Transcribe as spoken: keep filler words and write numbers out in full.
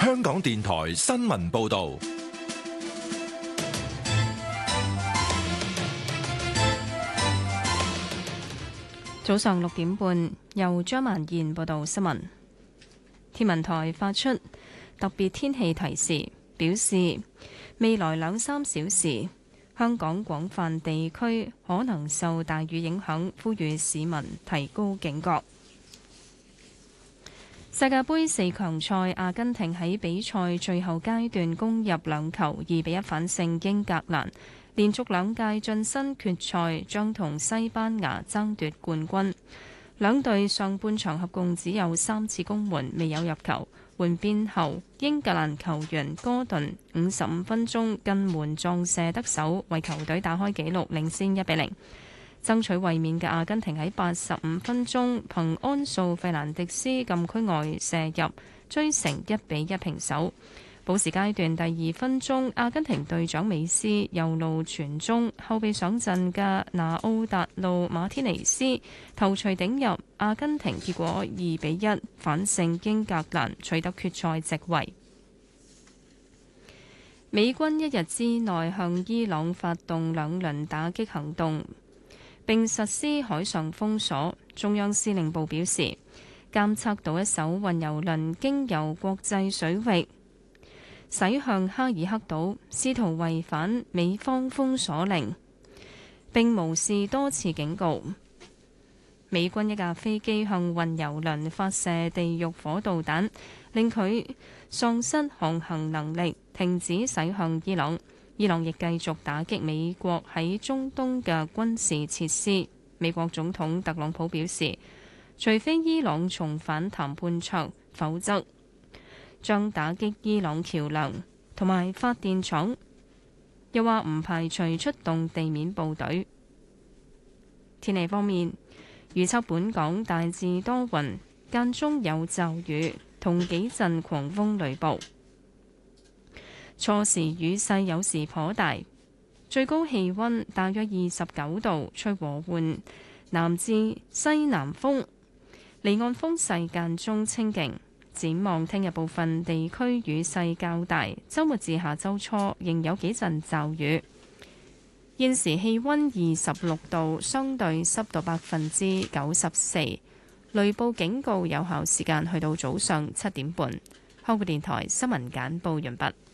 香港電台新聞報道。 早上六點半，由張曼燕報道新聞。天文台發出特別天氣提示，表示未來兩三小時，香港廣泛地區可能受大雨影響，呼籲市民提高警覺。世界盃四強賽，阿根廷喺比賽最後階段攻入兩球，二比一反勝英格蘭，連續兩屆晉身決賽，將同西班牙爭奪冠軍。兩隊上半場合共只有三次攻門，未有入球。換邊後，英格蘭球員哥頓五十五分鐘近門撞射得手，為球隊打開紀錄，領先一比零。爭取衛冕嘅阿根廷喺八十五分鐘憑安素費蘭迪斯禁區外射入，追成一比一平手。補時階段第二分鐘，阿根廷隊長美斯右路傳中，後備上陣嘅拿奧達路馬天尼斯頭槌頂入，阿根廷結果二比一反勝英格蘭，取得決賽席位。美軍一日之內向伊朗發動兩輪打擊行動，並實施海上封鎖。中央司令部表示，監測到一艘運油輪經由國際水域駛向哈爾克島，試圖違反美方封鎖令，並無視多次警告。美軍一架飛機向運油輪發射地獄火導彈，令佢喪失航行能力，停止駛向伊朗。伊朗亦繼續打擊美國喺中東嘅軍事設施。美國總統特朗普表示，除非伊朗重返談判桌，否則將打擊伊朗橋樑同埋發電廠。又話唔排除出動地面部隊。天氣方面，預測本港大致多雲，間中有驟雨同幾陣狂風雷暴。初時雨勢有時頗大，最高氣溫大約二十九度，吹和緩南至西南風，離岸風勢間中清勁。展望聽日部分地區雨勢較大，週末至下週初仍有幾陣驟雨。現時氣溫二十六度，相對濕度百分之九十四，雷暴警告有效時間去到早上七點半。香港電台新聞簡報完畢。